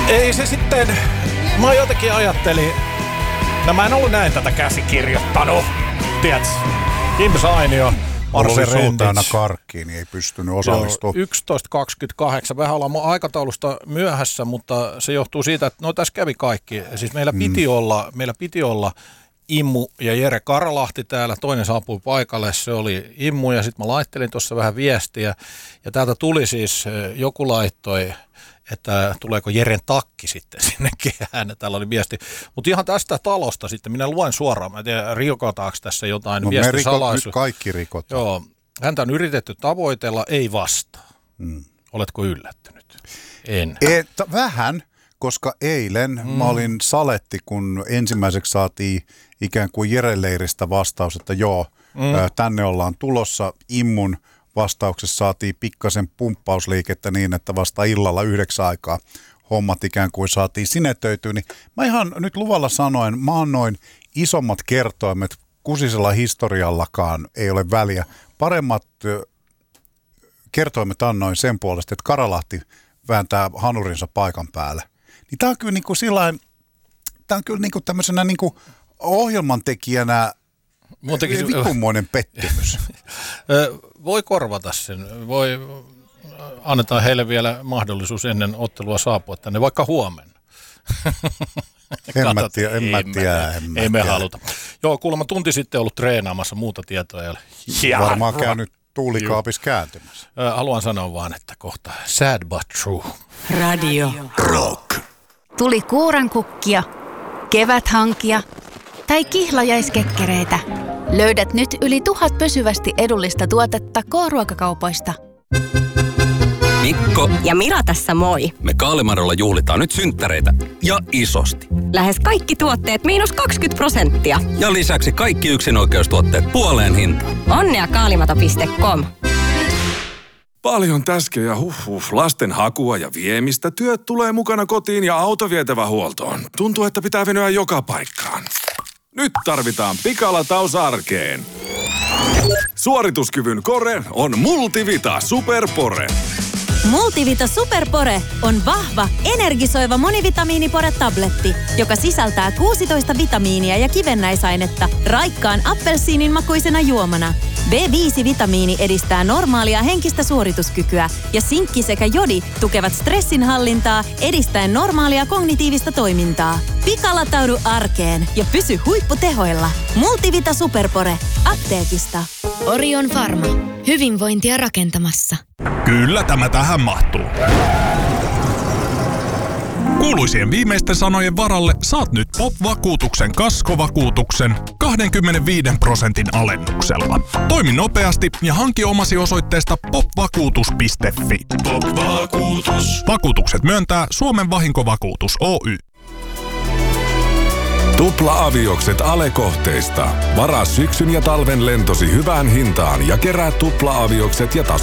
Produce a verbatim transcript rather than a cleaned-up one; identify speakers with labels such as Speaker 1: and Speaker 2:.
Speaker 1: Ei se sitten, mä jotenkin ajattelin, no mä en ollut näin tätä käsikirjoittanut, tiedätkö? Kim Sainio, Marse
Speaker 2: Rendic. Karkkiin, niin ei pystynyt osallistumaan.
Speaker 1: yksitoista kaksikymmentäkahdeksan, vähän ollaan aikataulusta myöhässä, mutta se johtuu siitä, että no tässä kävi kaikki. Siis meillä piti mm. olla, meillä piti olla Immu ja Jere Karalahti täällä, toinen saapui paikalle, se oli Immu ja sitten mä laittelin tuossa vähän viestiä ja täältä tuli siis, joku laittoi, että tuleeko Jeren takki sitten sinne kehään, täällä oli viesti. Mutta ihan tästä talosta sitten, minä luen suoraan, mä en tiedä, rikotaanko tässä jotain
Speaker 2: no
Speaker 1: viestisalaisuus.
Speaker 2: Nyt kaikki rikotaan.
Speaker 1: Joo, häntä on yritetty tavoitella, ei vastaa. Hmm. Oletko yllättynyt? En.
Speaker 2: Et, vähän, koska eilen hmm. mä olin saletti, kun ensimmäiseksi saatiin ikään kuin Jere-leiristä vastaus, että joo, hmm. ä, tänne ollaan tulossa. Immun vastauksessa saatiin pikkasen pumppausliikettä niin, että vasta illalla yhdeksän aikaa hommat ikään kuin saatiin sinetöityä. Niin mä ihan nyt luvalla sanoen, mä annoin isommat kertoimet, kusisella historiallakaan ei ole väliä. Paremmat kertoimet annoin sen puolesta, että Karalahti vääntää hanurinsa paikan päälle. Niin tää on kyllä niin kuin sillain, tää on kyllä niin kuin tämmöisenä niin kuin ohjelmantekijänä vikunmoinen pettymys.
Speaker 1: Voi korvata sen. Voi, annetaan heille vielä mahdollisuus ennen ottelua saapua tänne, vaikka huomenna.
Speaker 2: En mä tiedä, en mä tiedä.
Speaker 1: Ei me haluta. Joo, kuulemma tunti sitten ollut treenaamassa, muuta tietoa ei ole.
Speaker 2: Varmaan käynyt tuulikaapissa kääntymässä.
Speaker 1: Haluan sanoa vaan, että kohta sad but true.
Speaker 3: Radio
Speaker 4: Rock.
Speaker 3: Tuli kuurankukkia, keväthankia tai kihlajaiskekkereitä. Löydät nyt yli tuhat pysyvästi edullista tuotetta K-ruokakaupoista.
Speaker 4: Mikko
Speaker 5: ja Mira tässä moi.
Speaker 4: Me Kaalimarolla juhlitaan nyt synttäreitä ja isosti.
Speaker 5: Lähes kaikki tuotteet miinus kaksikymmentä prosenttia.
Speaker 4: Ja lisäksi kaikki yksinoikeustuotteet puoleen hintaan.
Speaker 5: Onnea kaalimato piste com.
Speaker 6: Paljon täskejä, huh huh, lasten hakua ja viemistä. Työt tulee mukana kotiin ja auto vietävä huoltoon. Tuntuu, että pitää venyä joka paikkaan. Nyt tarvitaan pikalataus arkeen. Suorituskyvyn kore on Multivita Superpore.
Speaker 7: Multivita Superpore on vahva, energisoiva monivitamiinipore-tabletti, joka sisältää kuusitoista vitamiinia ja kivennäisainetta raikkaan appelsiinin makuisena juomana. B viisi -vitamiini edistää normaalia henkistä suorituskykyä ja sinkki sekä jodi tukevat stressinhallintaa edistäen normaalia kognitiivista toimintaa. Pikalataudu arkeen ja pysy huipputehoilla. Multivita Superpore. Apteekista.
Speaker 8: Orion Pharma. Hyvinvointia rakentamassa.
Speaker 9: Kyllä tämä tähän mahtuu. Kuuluisien viimeisten sanojen varalle saat nyt Pop-vakuutuksen kaskovakuutuksen kaksikymmentäviisi prosentin alennuksella. Toimi nopeasti ja hanki omasi osoitteesta popvakuutus piste fi. Pop-vakuutus. Vakuutukset myöntää Suomen vahinkovakuutus Oy.
Speaker 10: Tupla-aviokset Ale-kohteista. Varaa syksyn ja talven lentosi hyvään hintaan ja kerää tupla-aviokset ja